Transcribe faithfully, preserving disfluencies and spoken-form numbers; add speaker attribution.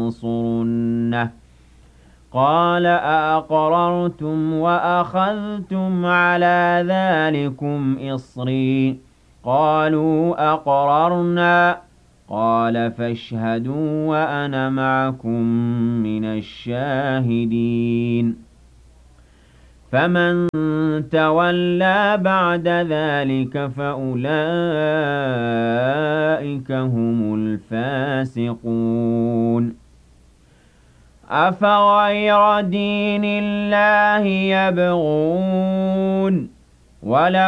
Speaker 1: لَيَنصُرُنَّهُ قَالَ أَأَقْرَرْتُمْ وَأَخَذْتُمْ عَلَىٰ ذَٰلِكُمْ إِصْرِي قَالُوا أَقْرَرْنَا قَالَ فَاشْهَدُوا وَأَنَا مَعَكُم مِّنَ الشَّاهِدِينَ فَمَن تَوَلَّىٰ بَعْدَ ذَٰلِكَ فَأُولَٰئِكَ هُمُ الْفَاسِقُونَ أَفَغَيْرَ دِينِ اللَّهِ يَبْغُونَ وَلَهُ